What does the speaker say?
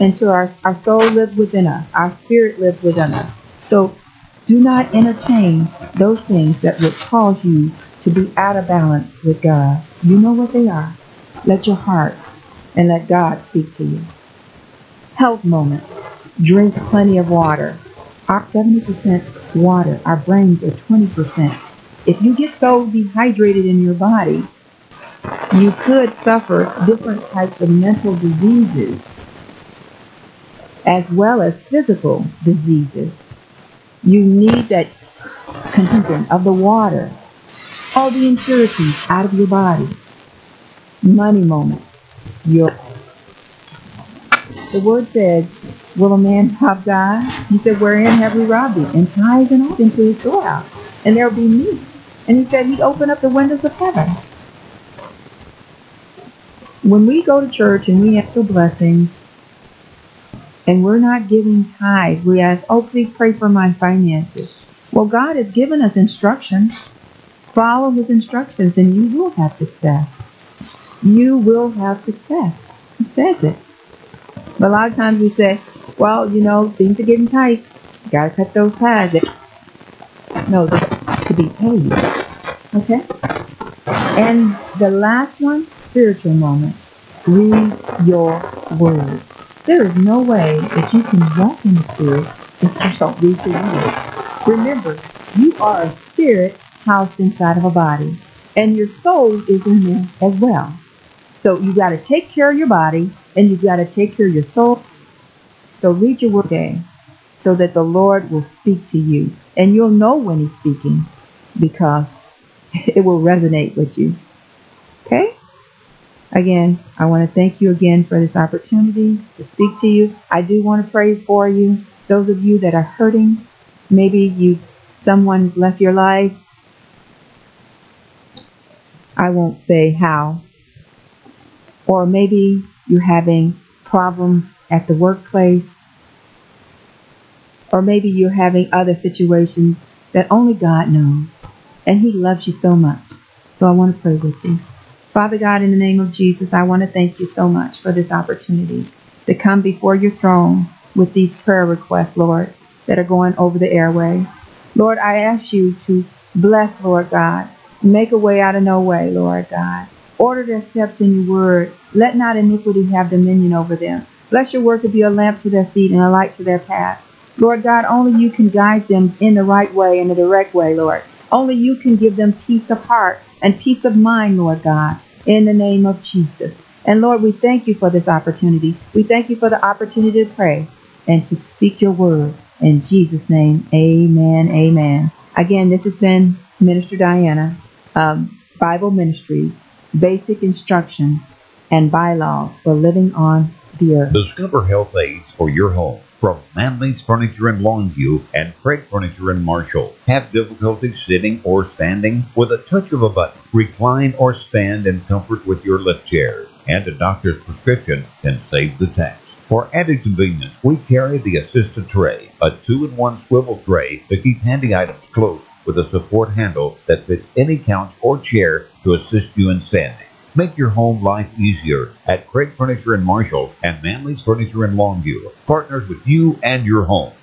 And to our soul lives within us. Our spirit lives within us. So do not entertain those things that would cause you to be out of balance with God. You know what they are. Let your heart and let God speak to you. Health moment. Drink plenty of water. Our 70% water. Our brains are 20%. If you get so dehydrated in your body, you could suffer different types of mental diseases as well as physical diseases. You need that contingent of the water, all the impurities out of your body. Money moment. The word said, will a man rob God? He said, wherein have we robbed thee? And tithes and offering into his storehouse, and there will be meat. And he said he'd open up the windows of heaven. When we go to church and we ask for blessings, and we're not giving tithes, we ask, oh, please pray for my finances. Well, God has given us instructions. Follow his instructions and you will have success. You will have success. It says it. But a lot of times we say, well, you know, things are getting tight. Got to cut those ties. No, to be paid. Okay? And the last one, spiritual moment. Read your word. There is no way that you can walk in the spirit if you don't read your word. Remember, you are a spirit housed inside of a body, and your soul is in there as well. So you got to take care of your body, and you got to take care of your soul. So read your word today, so that the Lord will speak to you, and you'll know when he's speaking, because it will resonate with you. Okay? Again, I want to thank you again for this opportunity to speak to you. I do want to pray for you. Those of you that are hurting, maybe someone's left your life. I won't say how. Or maybe you're having problems at the workplace. Or maybe you're having other situations that only God knows. And he loves you so much. So I want to pray with you. Father God, in the name of Jesus, I want to thank you so much for this opportunity to come before your throne with these prayer requests, Lord, that are going over the airway. Lord, I ask you to bless, Lord God, make a way out of no way, Lord God. Order their steps in your word. Let not iniquity have dominion over them. Bless your word to be a lamp to their feet and a light to their path. Lord God, only you can guide them in the right way, in the direct way, Lord. Only you can give them peace of heart and peace of mind, Lord God, in the name of Jesus. And Lord, we thank you for this opportunity. We thank you for the opportunity to pray and to speak your word. In Jesus' name, amen, amen. Again, this has been Minister Diana, Bible Ministries, Basic Instructions and Bylaws for Living on the Earth. Discover health aids for your home from Manley's Furniture in Longview and Craig Furniture in Marshall. Have difficulty sitting or standing? With a touch of a button, recline or stand in comfort with your lift chair. And a doctor's prescription can save the tax. For added convenience, we carry the Assistant Tray, a 2-in-1 swivel tray to keep handy items close with a support handle that fits any couch or chair to assist you in standing. Make your home life easier at Craig Furniture in Marshall and Manley's Furniture in Longview. Partners with you and your home.